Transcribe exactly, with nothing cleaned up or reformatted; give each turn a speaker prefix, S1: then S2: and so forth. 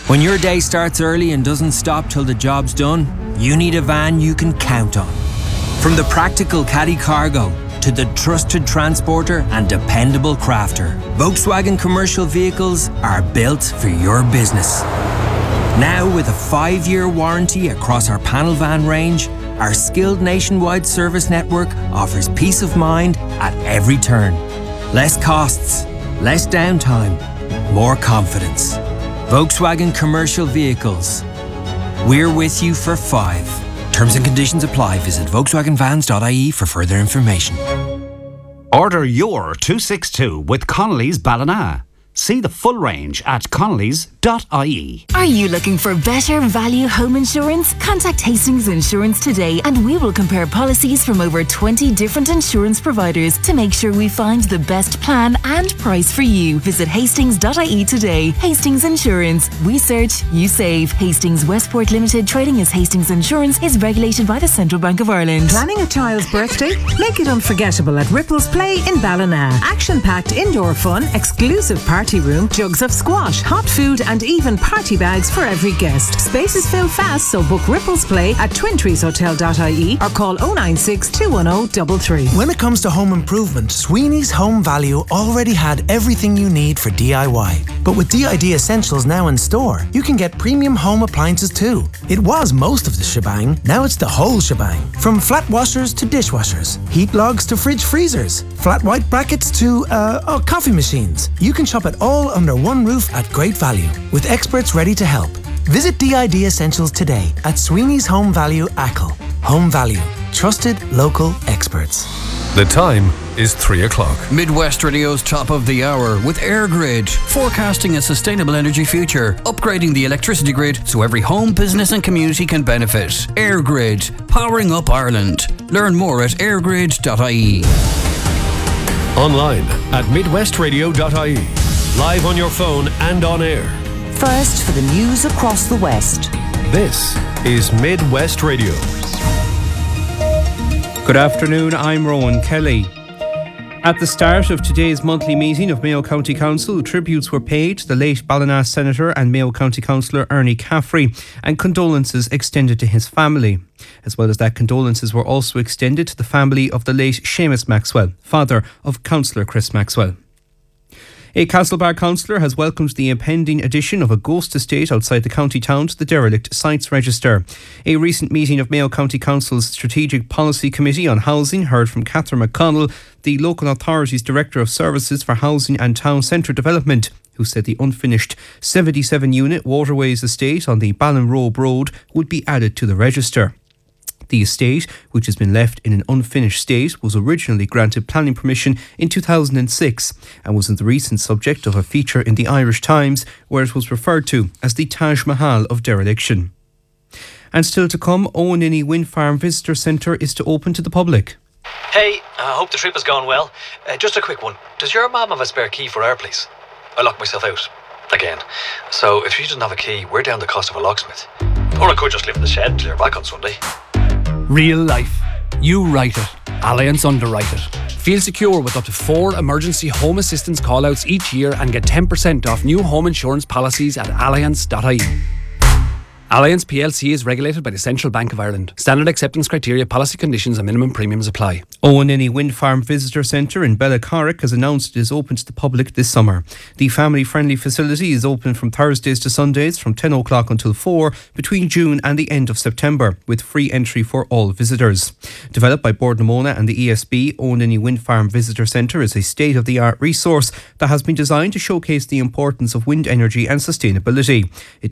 S1: When your day starts early and doesn't stop till the job's done, you need a van you can count on. From the practical caddy cargo to the trusted transporter and dependable crafter, Volkswagen Commercial Vehicles are built for your business. Now with a five-year warranty across our panel van range, our skilled nationwide service network offers peace of mind at every turn. Less costs, less downtime, more confidence. Volkswagen Commercial Vehicles. We're with you for five. Terms and conditions apply. Visit volkswagen vans dot I E for further information.
S2: Order your two sixty-two with Connolly's Ballina. See the full range at connellys dot I E.
S3: Are you looking for better value home insurance? Contact Hastings Insurance today and we will compare policies from over twenty different insurance providers to make sure we find the best plan and price for you. Visit hastings dot I E today. Hastings Insurance. We search, you save. Hastings Westport Limited, trading as Hastings Insurance, is regulated by the Central Bank of Ireland.
S4: Planning a child's birthday? Make it unforgettable at Ripples Play in Ballina. Action-packed indoor fun, exclusive party room, jugs of squash, hot food and even party bags for every guest. Spaces fill fast, so book Ripples Play at twin trees hotel dot I E or call oh nine six, two one oh, three three.
S5: When it comes to home improvement, Sweeney's Home Value already had everything you need for D I Y. But with D I D Essentials now in store, you can get premium home appliances too. It was most of the shebang, now it's the whole shebang. From flat washers to dishwashers, heat logs to fridge freezers, flat white brackets to uh, oh, coffee machines. You can shop it all under one roof at great value, with experts ready to help. Visit D I D Essentials today at Sweeney's Home Value Ackle. Home Value. Trusted local experts.
S6: The time is three o'clock.
S7: Midwest Radio's top of the hour with AirGrid, forecasting a sustainable energy future, upgrading the electricity grid so every home, business and community can benefit. AirGrid, powering up Ireland. Learn more at airgrid dot I E.
S6: Online at midwest radio dot I E. Live on your phone and on air.
S8: First for the news across the West.
S6: This is Midwest Radio.
S9: Good afternoon, I'm Rowan Kelly. At the start of today's monthly meeting of Mayo County Council, tributes were paid to the late Ballina Senator and Mayo County Councillor Ernie Caffrey, and condolences extended to his family. As well as that, condolences were also extended to the family of the late Seamus Maxwell, father of Councillor Chris Maxwell. A Castlebar councillor has welcomed the impending addition of a ghost estate outside the county town to the derelict sites register. A recent meeting of Mayo County Council's Strategic Policy Committee on Housing heard from Catherine McConnell, the local authority's Director of Services for Housing and Town Centre Development, who said the unfinished seventy-seven unit Waterways estate on the Ballinrobe Road would be added to the register. The estate, which has been left in an unfinished state, was originally granted planning permission in two thousand six and was the recent subject of a feature in the Irish Times where it was referred to as the Taj Mahal of dereliction. And still to come, Owenini Wind Farm Visitor Centre is to open to the public.
S10: Hey, I hope the trip has gone well. Uh, just a quick one. Does your mum have a spare key for our place? I locked myself out. Again. So if she doesn't have a key, we're down the cost of a locksmith. Or I could just live in the shed till you're back on Sunday.
S11: Real life. You write it. Allianz underwrite it. Feel secure with up to four emergency home assistance callouts each year and get ten percent off new home insurance policies at allianz dot I E. Allianz P L C is regulated by the Central Bank of Ireland. Standard acceptance criteria, policy conditions and minimum premiums apply.
S9: Owenini Wind Farm Visitor Centre in Bellacarrick has announced it is open to the public this summer. The family-friendly facility is open from Thursdays to Sundays from ten o'clock until four between June and the end of September, with free entry for all visitors. Developed by Bord na Móna and the E S B, Owenini Wind Farm Visitor Centre is a state-of-the-art resource that has been designed to showcase the importance of wind energy and sustainability. It